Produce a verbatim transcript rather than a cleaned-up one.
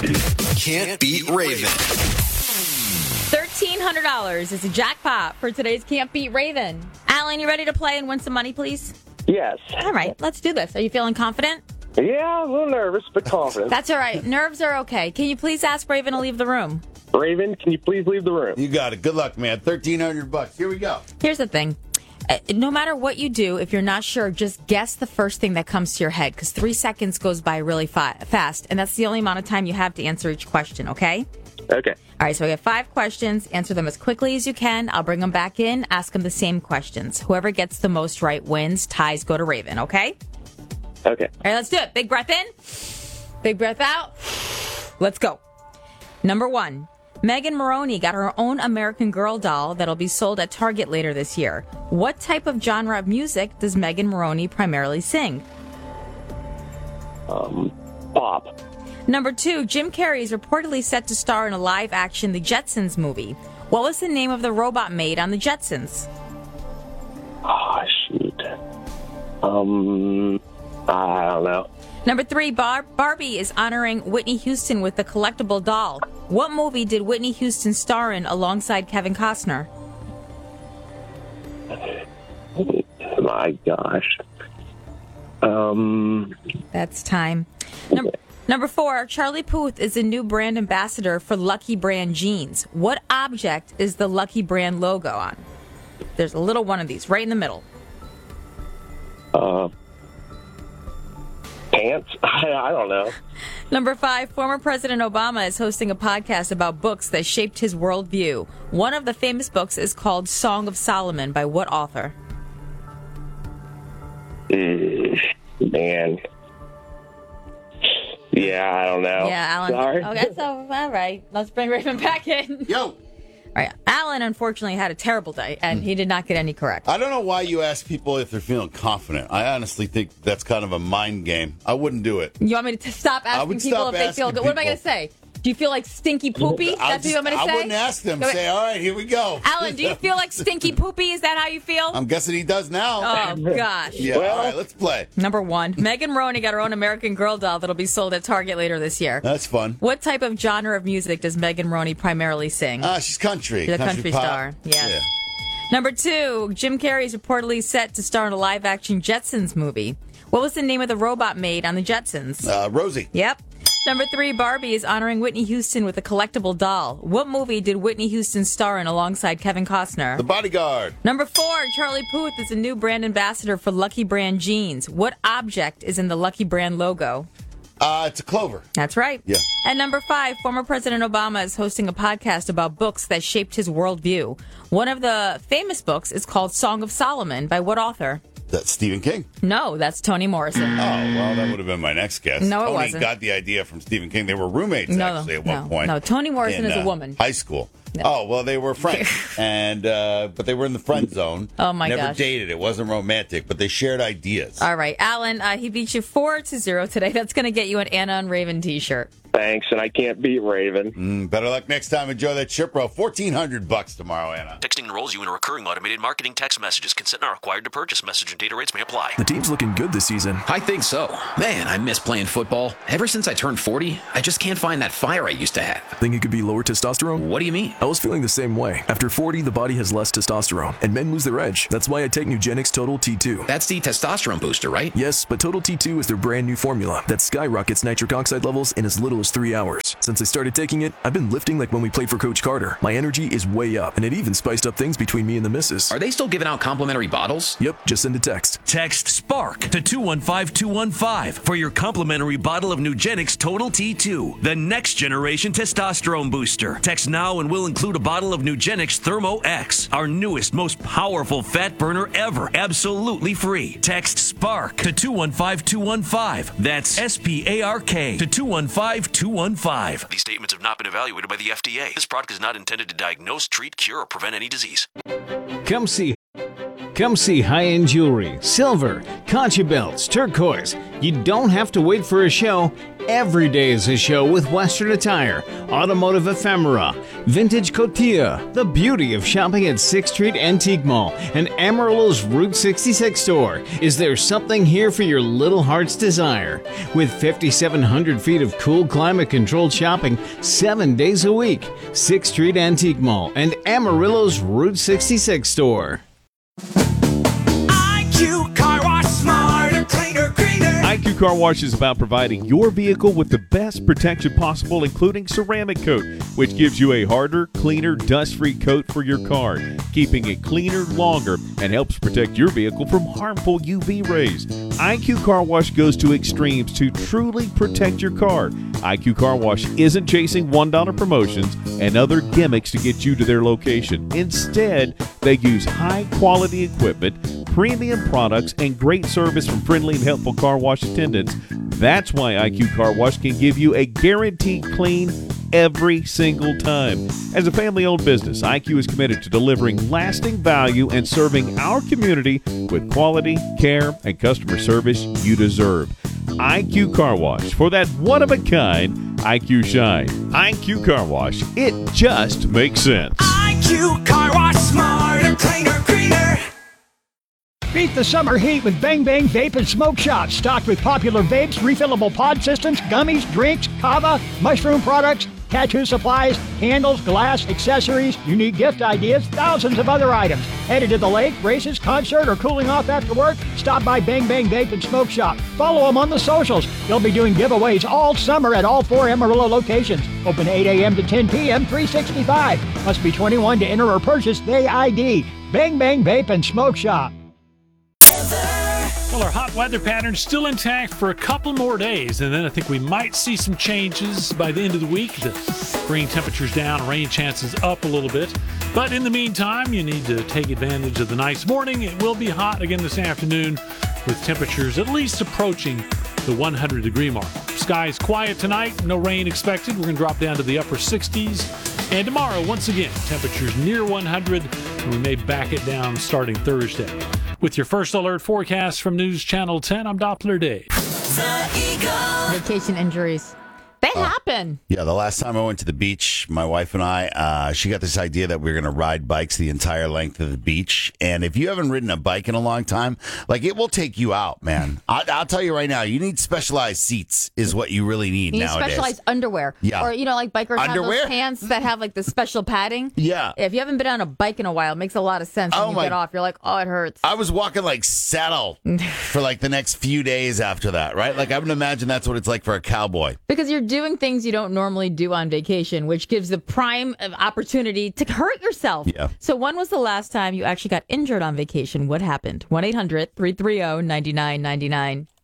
Can't Beat Raven. thirteen hundred dollars is a jackpot for today's Can't Beat Raven. Alan, you ready to play and win some money, please? Yes. All right, let's do this. Are you feeling confident? Yeah, I'm a little nervous, but confident. That's all right. Nerves are okay. Can you please ask Raven to leave the room? Raven, can you please leave the room? You got it. Good luck, man. thirteen hundred bucks. Here we go. Here's the thing. Uh, No matter what you do, if you're not sure, just guess the first thing that comes to your head, because three seconds goes by really fi- fast, and that's the only amount of time you have to answer each question, okay? Okay. All right, so we have five questions. Answer them as quickly as you can. I'll bring them back in, ask them the same questions. Whoever gets the most right wins. Ties go to Raven, okay? Okay. All right, let's do it. Big breath in. Big breath out. Let's go. Number one. Megan Moroney got her own American Girl doll that'll be sold at Target later this year. What type of genre of music does Megan Moroney primarily sing? Um, pop. Number two, Jim Carrey is reportedly set to star in a live-action The Jetsons movie. What was the name of the robot maid on The Jetsons? Oh, shoot. Um, I don't know. Number three, Bar- Barbie is honoring Whitney Houston with the collectible doll. What movie did Whitney Houston star in alongside Kevin Costner? My gosh. Um, That's time. Number, number four, Charlie Puth is a new brand ambassador for Lucky Brand jeans. What object is the Lucky Brand logo on? There's a little one of these right in the middle. uh, pants? I, I don't know. Number five, former President Obama is hosting a podcast about books that shaped his worldview. One of the famous books is called Song of Solomon by what author? Mm, man. Yeah, I don't know. Yeah, Alan. Sorry. Okay, so, all right. Let's bring Raven back in. Yo. All right. Alan, unfortunately, had a terrible day, and he did not get any correct. I don't know why you ask people if they're feeling confident. I honestly think that's kind of a mind game. I wouldn't do it. You want me to t- stop asking would people stop if they feel asking good? What am I going to people. say? Do you feel like stinky poopy? I That's what you want me to I say? wouldn't ask them. Go ahead. Say, all right, here we go. Alan, do you feel like stinky poopy? Is that how you feel? I'm guessing he does now. Oh, gosh. Yeah, Well- all right, let's play. Number one, Megan Moroney got her own American Girl doll that'll be sold at Target later this year. That's fun. What type of genre of music does Megan Moroney primarily sing? Ah, she's country. She's a country pop. star, yes. Number two, Jim Carrey is reportedly set to star in a live-action Jetsons movie. What was the name of the robot maid on the Jetsons? Uh, Rosie. Yep. Number three, Barbie is honoring Whitney Houston with a collectible doll. What movie did Whitney Houston star in alongside Kevin Costner? The Bodyguard. Number four, Charlie Puth is a new brand ambassador for Lucky Brand jeans. What object is in the Lucky Brand logo? Uh, it's a clover. That's right. Yeah. And number five, former President Obama is hosting a podcast about books that shaped his worldview. One of the famous books is called Song of Solomon by what author? That's Stephen King. No, that's Toni Morrison. Oh, well, that would have been my next guess. No, it Tony wasn't. got the idea from Stephen King. They were roommates, No, actually, at one no, point. no. Toni Morrison in, is a uh, woman. High school. No. Oh, well, they were friends. and uh, But they were in the friend zone. Oh, my Never gosh. dated. It wasn't romantic, but they shared ideas. All right, Alan, uh, he beat you four to zero today. That's going to get you an Anna and Raven t-shirt. Thanks, and I can't beat Raven. Mm, better luck next time. Enjoy that ship, bro. fourteen hundred bucks tomorrow, Anna. Texting enrolls you in a recurring automated marketing text messages. Consent not required to purchase. Message and data rates may apply. The team's looking good this season. I think so. Man, I miss playing football. Ever since I turned forty, I just can't find that fire I used to have. Think it could be lower testosterone? What do you mean? I was feeling the same way. After forty, the body has less testosterone, and men lose their edge. That's why I take Nugenix Total T two. That's the testosterone booster, right? Yes, but Total T two is their brand new formula that skyrockets nitric oxide levels in as little as three hours. Since I started taking it, I've been lifting like when we played for Coach Carter. My energy is way up, and it even spiced up things between me and the missus. Are they still giving out complimentary bottles? Yep, just send a text. Text SPARK to two one five two one five for your complimentary bottle of Nugenix Total T two, the next generation testosterone booster. Text now and we'll include a bottle of Nugenix Thermo X, our newest, most powerful fat burner ever, absolutely free. Text SPARK to two one five two one five. That's S P A R K to two one five two one five. These statements have not been evaluated by the F D A. This product is not intended to diagnose, treat, cure, or prevent any disease. Come see Come see high-end jewelry, silver, concha belts, turquoise. You don't have to wait for a show. Every day is a show with Western attire, automotive ephemera, vintage cotilla, the beauty of shopping at sixth Street Antique Mall, and Amarillo's Route sixty-six store. Is there something here for your little heart's desire? With fifty-seven hundred feet of cool climate-controlled shopping seven days a week, sixth Street Antique Mall and Amarillo's Route sixty-six store. I Q Car Wash, smarter, cleaner, greener. I Q Car Wash is about providing your vehicle with the best protection possible, including ceramic coat, which gives you a harder, cleaner, dust-free coat for your car, keeping it cleaner longer and helps protect your vehicle from harmful U V rays. I Q Car Wash goes to extremes to truly protect your car. I Q Car Wash isn't chasing one dollar promotions and other gimmicks to get you to their location. Instead, they use high-quality equipment, premium products, and great service from friendly and helpful car wash attendants. That's why I Q Car Wash can give you a guaranteed clean every single time. As a family-owned business, I Q is committed to delivering lasting value and serving our community with quality, care, and customer service you deserve. I Q Car Wash, for that one-of-a-kind I Q shine. I Q Car Wash, it just makes sense. I Q Car Wash, smarter, cleaner, greener. Beat the summer heat with Bang Bang Vape and Smoke Shop. Stocked with popular vapes, refillable pod systems, gummies, drinks, kava, mushroom products, tattoo supplies, candles, glass, accessories, unique gift ideas, thousands of other items. Headed to the lake, races, concert, or cooling off after work? Stop by Bang Bang Vape and Smoke Shop. Follow them on the socials. They'll be doing giveaways all summer at all four Amarillo locations. Open eight a.m. to ten p.m., three sixty-five. Must be twenty-one to enter or purchase the I D. Bang Bang Vape and Smoke Shop. Well, our hot weather pattern's still intact for a couple more days, and then I think we might see some changes by the end of the week. The bring temperatures down, rain chances up a little bit. But in the meantime, you need to take advantage of the nice morning. It will be hot again this afternoon with temperatures at least approaching the one hundred degree mark. Skies quiet tonight, no rain expected. We're going to drop down to the upper sixties. And tomorrow, once again, temperatures near one hundred, and we may back it down starting Thursday. With your first alert forecast from News Channel ten, I'm Doppler Dave. Vacation injuries. They Uh, happen. Yeah, the last time I went to the beach, my wife and I, uh, she got this idea that we were going to ride bikes the entire length of the beach. And if you haven't ridden a bike in a long time, like it will take you out, man. I, I'll tell you right now, you need specialized seats is what you really need You need nowadays. specialized underwear. Yeah. Or, you know, like bikers Underwear? have those pants that have like the special padding. Yeah. If you haven't been on a bike in a while, it makes a lot of sense when Oh you my- get off. You're like, oh, it hurts. I was walking like saddle for like the next few days after that, right? Like I would imagine that's what it's like for a cowboy. Because you're doing things you don't normally do on vacation, which gives the prime of opportunity to hurt yourself. Yeah. So when was the last time you actually got injured on vacation? What happened? one eight hundred three three zero nine nine nine nine.